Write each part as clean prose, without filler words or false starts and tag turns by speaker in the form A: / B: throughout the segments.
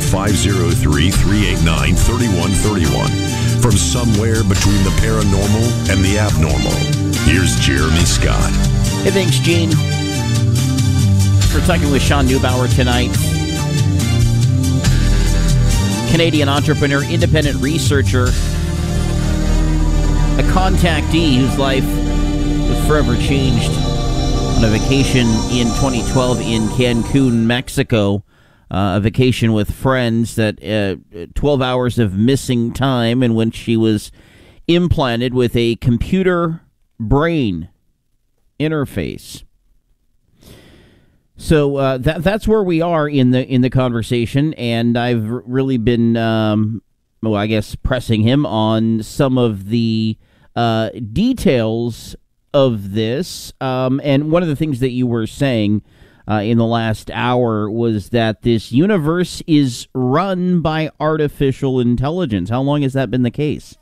A: 503-389-3131. From somewhere between the paranormal and the abnormal, here's Jeremy Scott.
B: Hey, thanks, Gene. We're talking with Sean Neubauer tonight. Canadian entrepreneur, independent researcher, a contactee whose life was forever changed on a vacation in 2012 in Cancun, Mexico. A vacation with friends that 12 hours of missing time in which she was implanted with a computer brain interface. So that's where we are in the conversation, and I've really been, I guess, pressing him on some of the details of this. And one of the things that you were saying in the last hour was that this universe is run by artificial intelligence. How long has that been the case?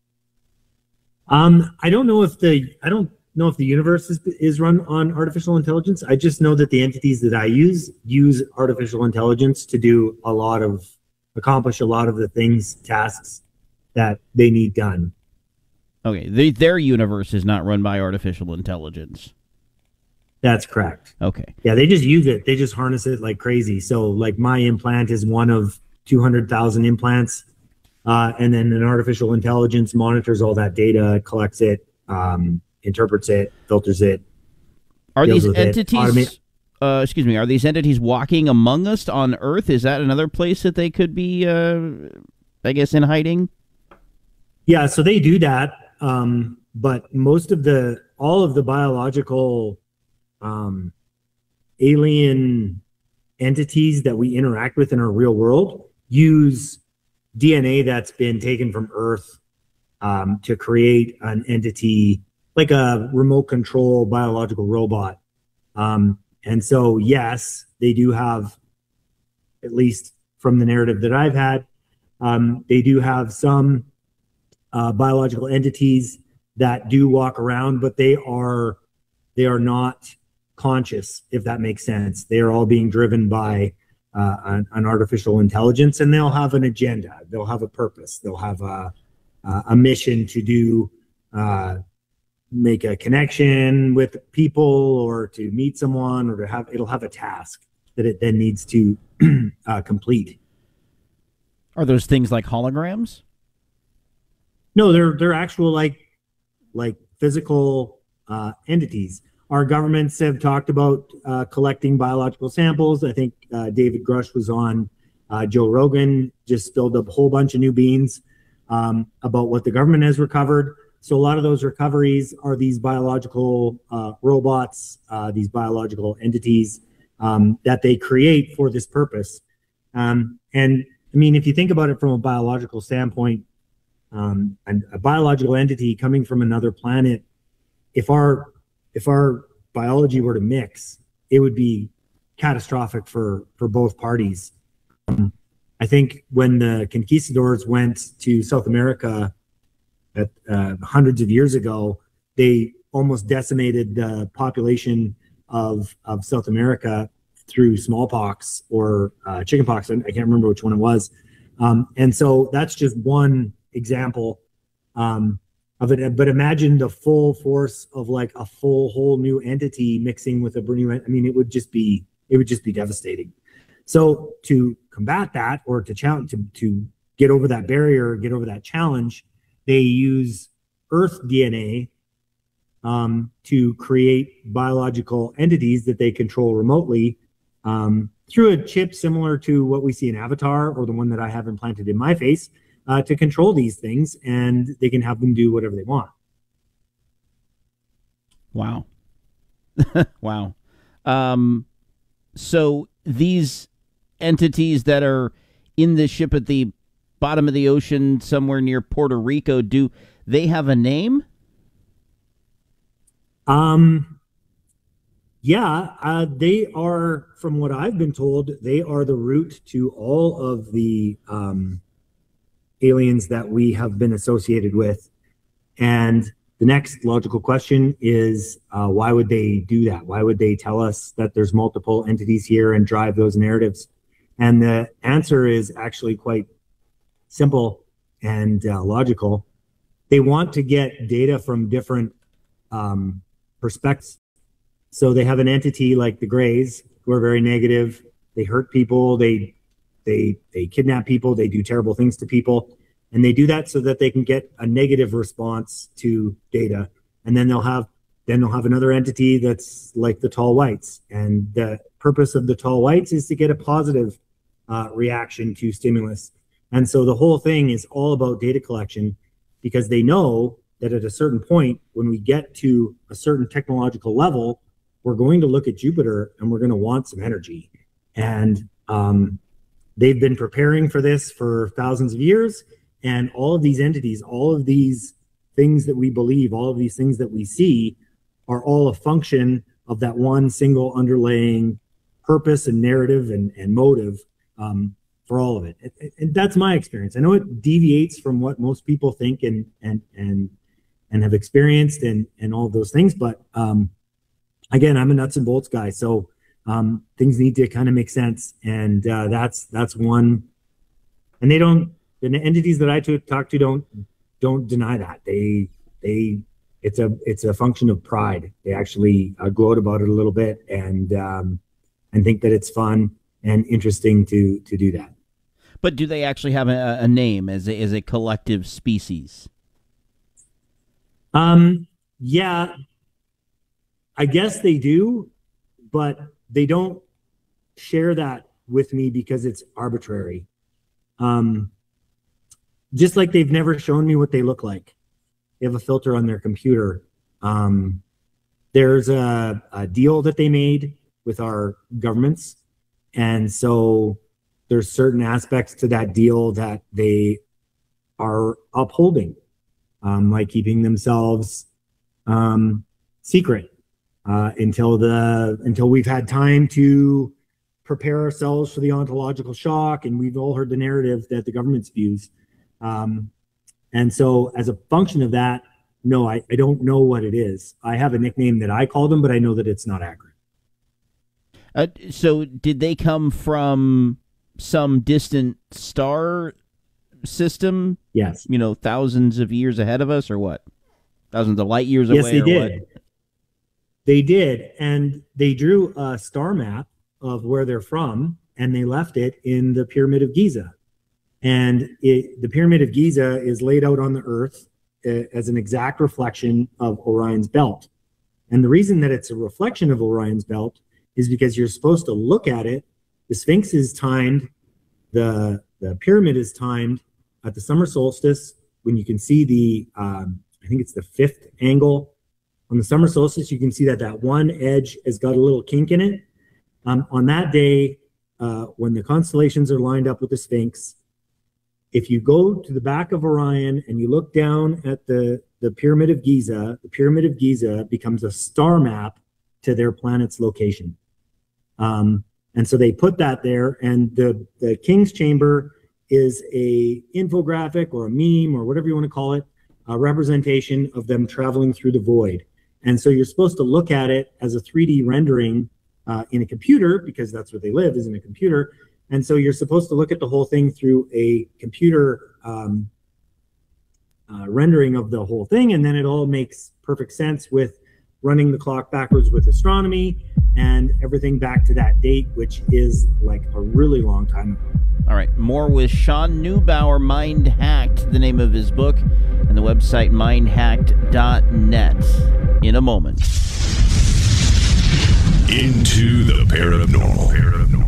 C: I don't know if the universe is run on artificial intelligence. I just know that the entities that I use artificial intelligence to accomplish a lot of the tasks that they need done.
B: Okay, their universe is not run by artificial intelligence.
C: That's correct.
B: Okay.
C: Yeah, they just use it. They just harness it like crazy. So, like, my implant is one of 200,000 implants, and then an artificial intelligence monitors all that data, collects it, interprets it, filters it.
B: Are these entities? Are these entities walking among us on Earth? Is that another place that they could be? I guess in hiding.
C: Yeah, so they do that, but all of the biological alien entities that we interact with in our real world use DNA that's been taken from Earth to create an entity like a remote control biological robot. And so, yes, they do have, at least from the narrative that I've had, they do have some biological entities that do walk around, but they are not conscious, if that makes sense. They are all being driven by an artificial intelligence, and they'll have an agenda. They'll have a purpose. They'll have a mission to do, make a connection with people, or to meet someone, or it'll have a task that it then needs to complete.
B: Are those things like holograms?
C: No, they're actual like physical entities. Our governments have talked about collecting biological samples. I think David Grush was on Joe Rogan, just spilled a whole bunch of new beans about what the government has recovered. So a lot of those recoveries are these biological robots, these biological entities that they create for this purpose. And I mean, if you think about it from a biological standpoint, and a biological entity coming from another planet, if our biology were to mix, it would be catastrophic for both parties. I think when the conquistadors went to South America hundreds of years ago, they almost decimated the population of South America through smallpox or chickenpox. I can't remember which one it was. And so that's just one example of it. But imagine the full force of like a whole new entity mixing with a new. I mean, it would just be devastating. So to combat that, or to get over that barrier, get over that challenge, they use Earth DNA to create biological entities that they control remotely through a chip similar to what we see in Avatar, or the one that I have implanted in my face, to control these things, and they can have them do whatever they want.
B: Wow. Wow. So these entities that are in the ship at the bottom of the ocean somewhere near Puerto Rico, do they have a name?
C: Yeah, they are, from what I've been told, they are the root to all of the aliens that we have been associated with. And the next logical question is, why would they do that? Why would they tell us that there's multiple entities here and drive those narratives? And the answer is actually quite simple and logical. They want to get data from different perspectives. So they have an entity like the Greys, who are very negative. They hurt people. They kidnap people. They do terrible things to people. And they do that so that they can get a negative response to data. And then they'll have another entity that's like the Tall Whites. And the purpose of the Tall Whites is to get a positive reaction to stimulus. And so the whole thing is all about data collection, because they know that at a certain point, when we get to a certain technological level, we're going to look at Jupiter and we're going to want some energy. And they've been preparing for this for thousands of years. And all of these entities, all of these things that we believe, all of these things that we see are all a function of that one single underlying purpose and narrative and motive for all of it. And that's my experience. I know it deviates from what most people think and have experienced and all of those things. But again, I'm a nuts and bolts guy. So things need to kind of make sense. And that's one. And the entities that I talk to don't deny that. It's a function of pride. They actually gloat about it a little bit and think that it's fun and interesting to do that.
B: But do they actually have a name as a collective species?
C: Yeah, I guess they do, but they don't share that with me because it's arbitrary. Just like they've never shown me what they look like. They have a filter on their computer. There's a deal that they made with our governments. And so there's certain aspects to that deal that they are upholding, like keeping themselves secret until we've had time to prepare ourselves for the ontological shock. And we've all heard the narrative that the government spews. And so as a function of that, no, I don't know what it is. I have a nickname that I call them, but I know that it's not accurate.
B: So did they come from some distant star system?
C: Yes.
B: Thousands of years ahead of us, or what? Thousands of light years away?
C: Yes, they did.
B: What?
C: They did. And they drew a star map of where they're from, and they left it in the Pyramid of Giza. And the Pyramid of Giza is laid out on the Earth as an exact reflection of Orion's belt. And the reason that it's a reflection of Orion's belt is because you're supposed to look at it. The Sphinx is timed, the pyramid is timed at the summer solstice, when you can see I think it's the 5th angle. On the summer solstice, you can see that one edge has got a little kink in it. On that day, when the constellations are lined up with the Sphinx, if you go to the back of Orion and you look down at the Pyramid of Giza, the Pyramid of Giza becomes a star map to their planet's location. And so they put that there, and the King's Chamber is a infographic or a meme or whatever you want to call it, a representation of them traveling through the void. And so you're supposed to look at it as a 3D rendering in a computer, because that's where they live, is in a computer. And so you're supposed to look at the whole thing through a computer rendering of the whole thing, and then it all makes perfect sense with running the clock backwards with astronomy and everything back to that date, which is like a really long time ago.
B: All right, more with Sean Neubauer, Mind Hacked, the name of his book, and the website mindhacked.net in a moment.
A: Into the paranormal.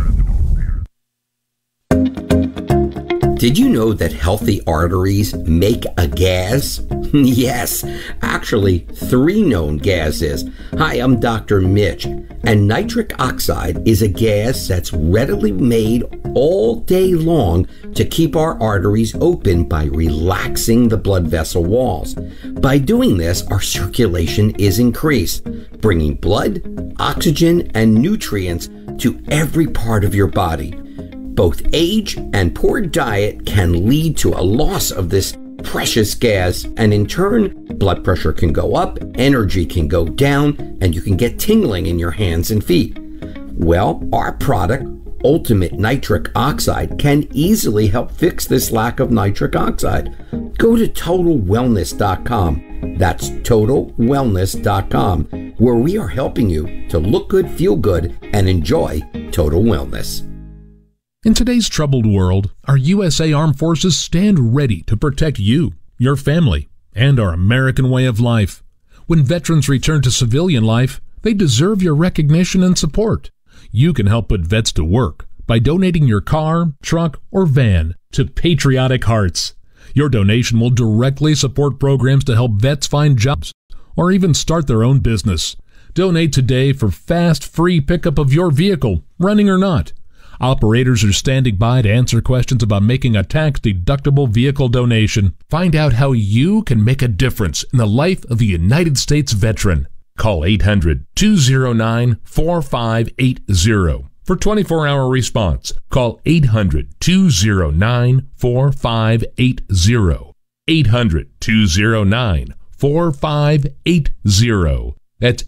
D: Did you know that healthy arteries make a gas? Yes, actually 3 known gases. Hi, I'm Dr. Mitch, and nitric oxide is a gas that's readily made all day long to keep our arteries open by relaxing the blood vessel walls. By doing this, our circulation is increased, bringing blood, oxygen, and nutrients to every part of your body. Both age and poor diet can lead to a loss of this precious gas, and in turn, blood pressure can go up, energy can go down, and you can get tingling in your hands and feet. Well, our product, Ultimate Nitric Oxide can easily help fix this lack of nitric oxide. Go to TotalWellness.com. That's TotalWellness.com, where we are helping you to look good, feel good, and enjoy total wellness.
E: In today's troubled world, our USA Armed Forces stand ready to protect you, your family, and our American way of life. When veterans return to civilian life, they deserve your recognition and support. You can help put vets to work by donating your car, truck, or van to Patriotic Hearts. Your donation will directly support programs to help vets find jobs or even start their own business. Donate today for fast, free pickup of your vehicle, running or not. Operators are standing by to answer questions about making a tax-deductible vehicle donation. Find out how you can make a difference in the life of a United States veteran. Call 800-209-4580 for 24-hour response. Call 800-209-4580. 800-209-4580. That's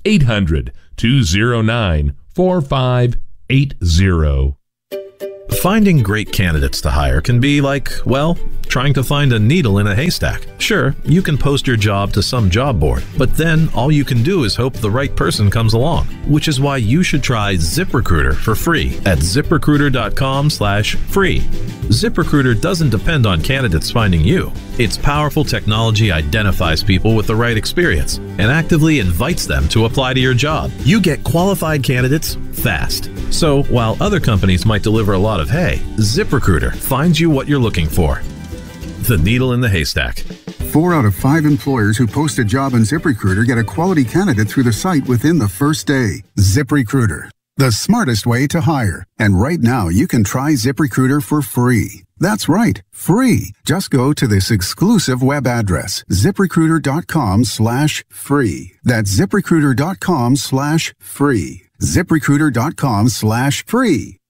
E: 800-209-4580.
F: Finding great candidates to hire can be like, well, trying to find a needle in a haystack. Sure, you can post your job to some job board, but then all you can do is hope the right person comes along, which is why you should try ZipRecruiter for free at ZipRecruiter.com/free. ZipRecruiter doesn't depend on candidates finding you. Its powerful technology identifies people with the right experience and actively invites them to apply to your job. You get qualified candidates fast. So while other companies might deliver a lot of hay, ZipRecruiter finds you what you're looking for. The needle in the haystack.
G: 4 out of 5 employers who post a job on ZipRecruiter get a quality candidate through the site within the first day. ZipRecruiter, the smartest way to hire. And right now, you can try ZipRecruiter for free. That's right, free. Just go to this exclusive web address, ZipRecruiter.com/free. That's ZipRecruiter.com/free. ZipRecruiter.com/free.